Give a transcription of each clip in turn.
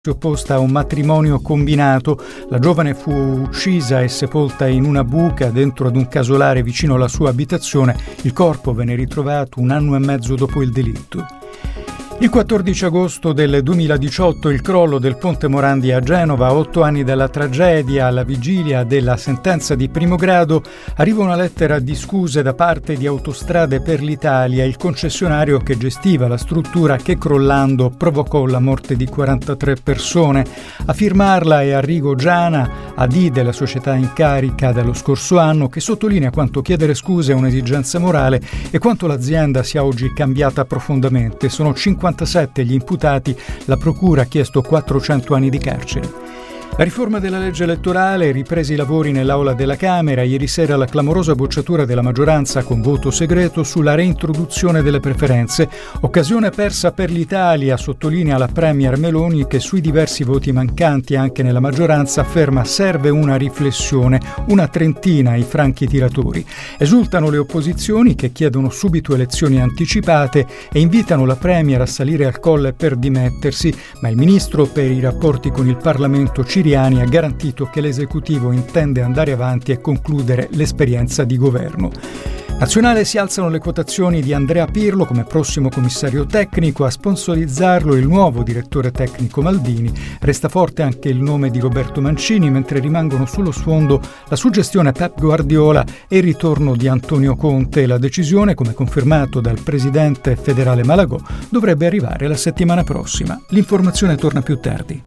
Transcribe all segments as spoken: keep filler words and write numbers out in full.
opposta a un matrimonio combinato. La giovane fu uccisa e sepolta in una buca dentro ad un casolare vicino alla sua abitazione. Il corpo venne ritrovato un anno e mezzo dopo il delitto. Il quattordici agosto del duemiladiciotto il crollo del ponte Morandi a Genova, a otto anni dalla tragedia, alla vigilia della sentenza di primo grado, arriva una lettera di scuse da parte di Autostrade per l'Italia, il concessionario che gestiva la struttura che crollando provocò la morte di quarantatré persone. A firmarla è Arrigo Giana, A D della società in carica dello scorso anno, che sottolinea quanto chiedere scuse è un'esigenza morale e quanto l'azienda sia oggi cambiata profondamente. Sono cinquantasette gli imputati, la procura ha chiesto quattrocento anni di carcere. La riforma della legge elettorale, ripresi i lavori nell'aula della Camera, ieri sera la clamorosa bocciatura della maggioranza con voto segreto sulla reintroduzione delle preferenze, occasione persa per l'Italia, sottolinea la Premier Meloni che sui diversi voti mancanti anche nella maggioranza afferma serve una riflessione, una trentina i franchi tiratori. Esultano le opposizioni che chiedono subito elezioni anticipate e invitano la Premier a salire al colle per dimettersi, ma il ministro per i rapporti con il Parlamento Ciriani ha garantito che l'esecutivo intende andare avanti e concludere l'esperienza di governo. Nazionale si alzano le quotazioni di Andrea Pirlo come prossimo commissario tecnico, a sponsorizzarlo il nuovo direttore tecnico Maldini. Resta forte anche il nome di Roberto Mancini, mentre rimangono sullo sfondo la suggestione Pep Guardiola e il ritorno di Antonio Conte. La decisione, come confermato dal presidente federale Malagò, dovrebbe arrivare la settimana prossima. L'informazione torna più tardi.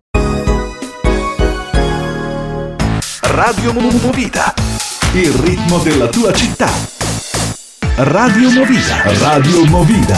Radio Movida, il ritmo della tua città. Radio Movida, Radio Movida.